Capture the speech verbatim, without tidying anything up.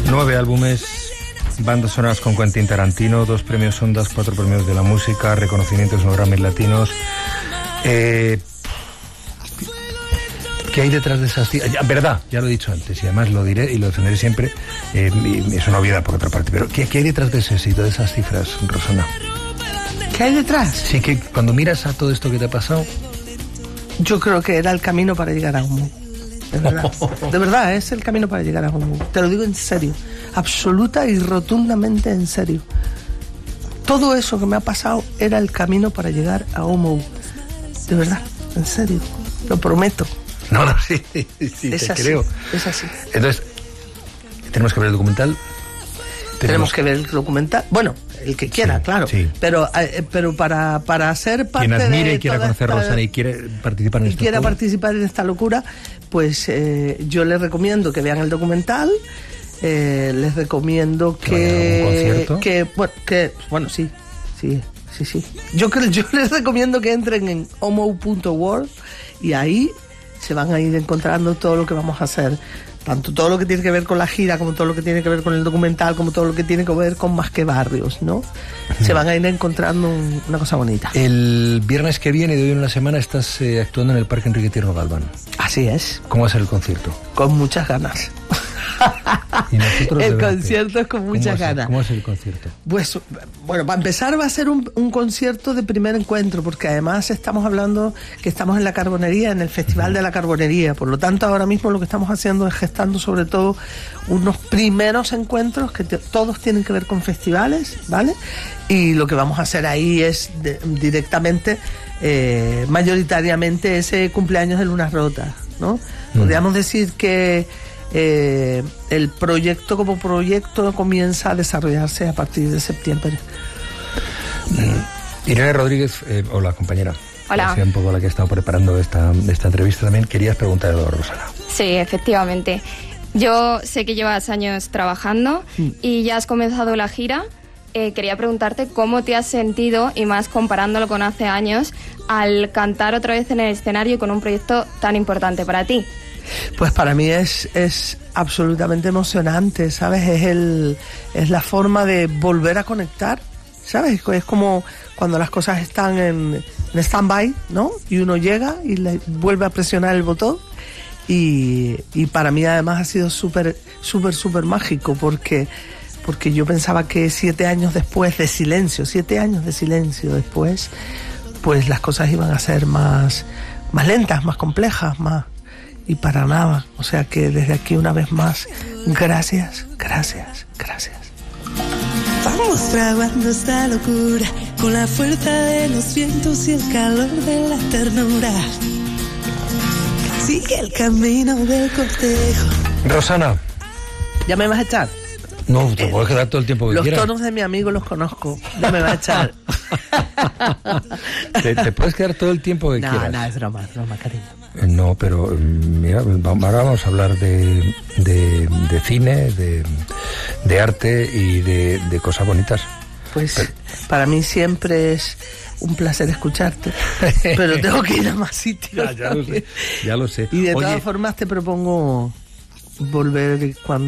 Nueve álbumes, bandas sonoras con Quentin Tarantino, dos premios Ondas, cuatro premios de la música, reconocimientos en los Grammys latinos. Eh, ¿Qué hay detrás de esas cifras? Ya, verdad, ya lo he dicho antes y además lo diré y lo defenderé siempre. Eh, es una obviedad por otra parte, pero ¿qué, qué hay detrás de ese éxito, de esas cifras, Rosana? ¿Qué hay detrás? Sí, que cuando miras a todo esto que te ha pasado... Yo creo que era el camino para llegar a Humo. De verdad, de verdad, es el camino para llegar a Humo. Te lo digo en serio, absoluta y rotundamente en serio. Todo eso que me ha pasado era el camino para llegar a Humo. De verdad, en serio, lo prometo. No, no, sí, sí, sí es te así, creo. Es así. Entonces, ¿tenemos que ver el documental? Tenemos, tenemos que ver el documental. Bueno, el que quiera, sí, claro. Sí. Pero, eh, pero para, para ser parte de... Quien admire y quiera conocer a Rosana y quiere participar en y esta quiera locura. participar en esta locura, pues eh, yo les recomiendo que vean el documental. Eh, les recomiendo que... ¿Un concierto? Que, bueno, que, bueno, sí, sí, sí, sí. Yo, yo les recomiendo que entren en homo punto world y ahí se van a ir encontrando todo lo que vamos a hacer, tanto todo lo que tiene que ver con la gira, como todo lo que tiene que ver con el documental, como todo lo que tiene que ver con Más que Barrios, ¿no? Uh-huh. Se van a ir encontrando un, una cosa bonita. El viernes que viene, de hoy en una semana, estás eh, actuando en el Parque Enrique Tierno Galván. Así es. ¿Cómo va a ser el concierto? Con muchas ganas. ¿Y nosotros el de concierto es con muchas ¿Cómo ganas. ¿Cómo es el concierto? Pues, bueno, para empezar va a ser un, un concierto de primer encuentro, porque además estamos hablando que estamos en la Carbonería, en el Festival de la Carbonería. Por lo tanto, ahora mismo lo que estamos haciendo es gestando sobre todo unos primeros encuentros que te, todos tienen que ver con festivales, ¿vale? Y lo que vamos a hacer ahí es de, directamente, eh, mayoritariamente, ese cumpleaños de Lunas Rotas, ¿no? Mm. Podríamos decir que Eh, el proyecto como proyecto comienza a desarrollarse a partir de septiembre. Mm. Irene Rodríguez, eh, hola compañera. Hola. Un poco la que he estado preparando esta, esta entrevista también. Querías preguntarle a Rosana. Sí, efectivamente. Yo sé que llevas años trabajando mm. y ya has comenzado la gira. Eh, quería preguntarte cómo te has sentido, y más comparándolo con hace años, al cantar otra vez en el escenario con un proyecto tan importante para ti. Pues para mí es, es absolutamente emocionante, ¿sabes? Es, el, es la forma de volver a conectar, ¿sabes? Es como cuando las cosas están en, en stand-by, ¿no? Y uno llega y le vuelve a presionar el botón. Y, y para mí además ha sido súper, súper, súper mágico porque, porque yo pensaba que siete años después de silencio, siete años de silencio después, pues las cosas iban a ser más, más lentas, más complejas, más... Y para nada, o sea que desde aquí una vez más, gracias, gracias, gracias. Vamos fraguando esta locura con la fuerza de los vientos y el calor de la ternura. Sigue el camino del cortejo. Rosana. ¿Ya me vas a echar? No, te eh, puedes quedar todo el tiempo que los quieras. Los tonos de mi amigo los conozco, ya me vas a echar. te, te puedes quedar todo el tiempo que no, quieras. No, no, es broma, es broma, cariño. No, pero mira, ahora vamos a hablar de, de, de cine, de, de arte y de, de cosas bonitas. Pues pero... para mí siempre es un placer escucharte, pero tengo que ir a más sitios. Ya, ya lo sé, ya lo sé. Y de Oye, todas formas te propongo volver cuando